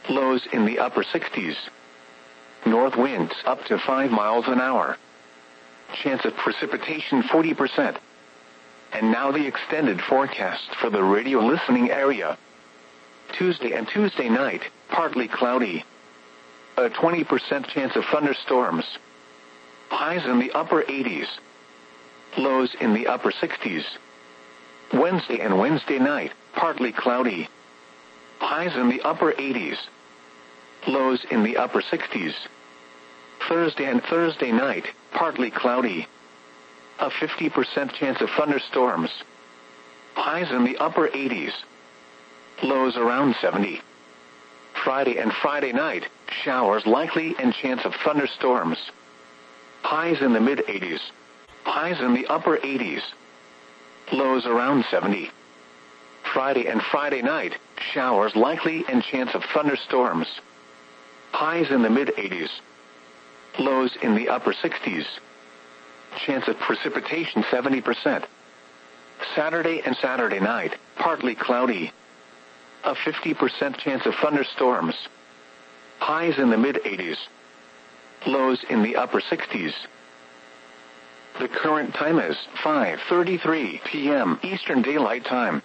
Lows in the upper 60s. North winds up to 5 miles an hour. Chance of precipitation 40%. And now the extended forecast for the radio listening area. Tuesday and Tuesday night, partly cloudy. A 20% chance of thunderstorms. Highs in the upper 80s. Lows in the upper 60s. Wednesday and Wednesday night, partly cloudy. Highs in the upper 80s. Lows in the upper 60s. Thursday and Thursday night, partly cloudy. A 50% chance of thunderstorms. Highs in the upper 80s. Lows around 70. Friday and Friday night, showers likely and chance of thunderstorms. Highs in the mid-80s. Highs in the upper 80s. Lows around 70. Friday and Friday night, showers likely and chance of thunderstorms. Highs in the mid-80s. Lows in the upper 60s. Chance of precipitation 70%. Saturday and Saturday night, partly cloudy. A 50% chance of thunderstorms. Highs in the mid-80s. Lows in the upper 60s. The current time is 5:33 p.m. Eastern Daylight Time.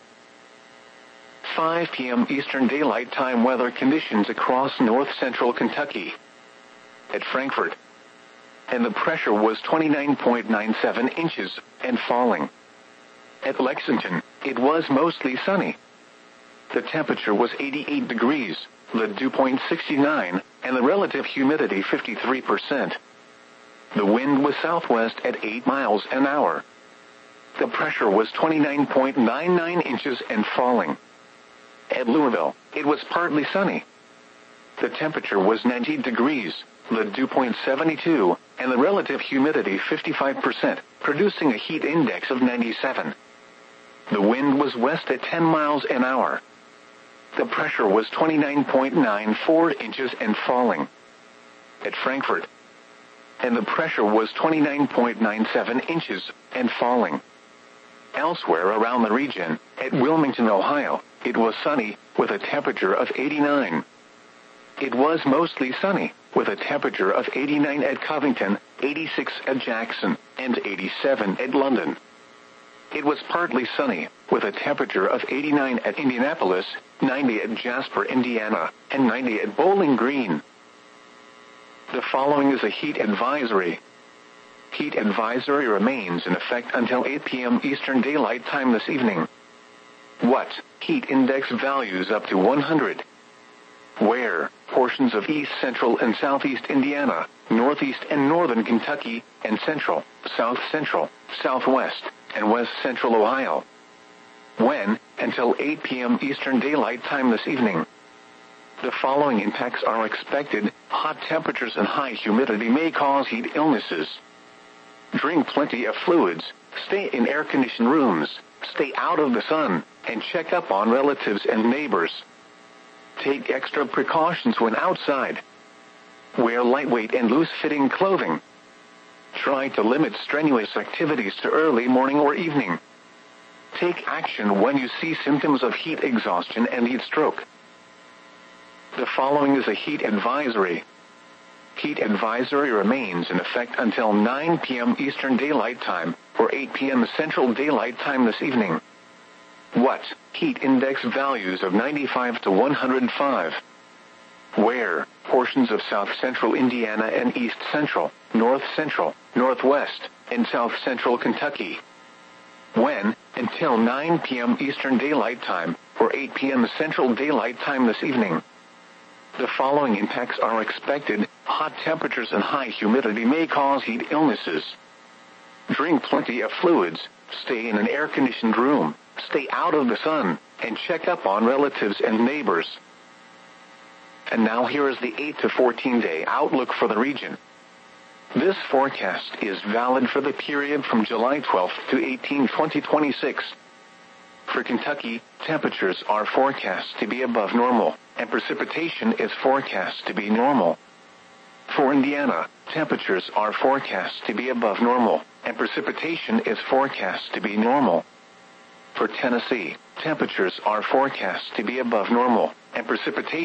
5 p.m. Eastern Daylight Time weather conditions across north-central Kentucky. At Frankfort. And the pressure was 29.97 inches and falling. At Lexington, it was mostly sunny. The temperature was 88 degrees, the dew point 69, and the relative humidity 53%. The wind was southwest at 8 miles an hour. The pressure was 29.99 inches and falling. At Louisville, it was partly sunny. The temperature was 90 degrees, the dew point 72, and the relative humidity 55%, producing a heat index of 97. The wind was west at 10 miles an hour. The pressure was 29.94 inches and falling. At Frankfort. And the pressure was 29.97 inches and falling. Elsewhere around the region, at Wilmington, Ohio, it was sunny, with a temperature of 89. It was mostly sunny, with a temperature of 89 at Covington, 86 at Jackson, and 87 at London. It was partly sunny, with a temperature of 89 at Indianapolis, 90 at Jasper, Indiana, and 90 at Bowling Green. The following is a heat advisory. Heat advisory remains in effect until 8 p.m. Eastern Daylight Time this evening. What? Heat index values up to 100. Where? Portions of east central and southeast Indiana, northeast and northern Kentucky, and central, south central, southwest, and west central Ohio. When? Until 8 p.m. Eastern Daylight Time this evening. The following impacts are expected. Hot temperatures and high humidity may cause heat illnesses. Drink plenty of fluids, stay in air-conditioned rooms, stay out of the sun, and check up on relatives and neighbors. Take extra precautions when outside. Wear lightweight and loose-fitting clothing. Try to limit strenuous activities to early morning or evening. Take action when you see symptoms of heat exhaustion and heat stroke. The following is a heat advisory. Heat advisory remains in effect until 9 p.m. Eastern Daylight Time, or 8 p.m. Central Daylight Time this evening. What? Heat index values of 95 to 105. Where? Portions of south central Indiana and east central, north central, northwest, and south central Kentucky. When? Until 9 p.m. Eastern Daylight Time, or 8 p.m. Central Daylight Time this evening. The following impacts are expected. Hot temperatures and high humidity may cause heat illnesses. Drink plenty of fluids, stay in an air-conditioned room, stay out of the sun, and check up on relatives and neighbors. And now here is the 8 to 14-day outlook for the region. This forecast is valid for the period from July 12 to 18, 2026. For Kentucky, temperatures are forecast to be above normal, and precipitation is forecast to be normal. For Indiana, temperatures are forecast to be above normal, and precipitation is forecast to be normal. For Tennessee, temperatures are forecast to be above normal, and precipitation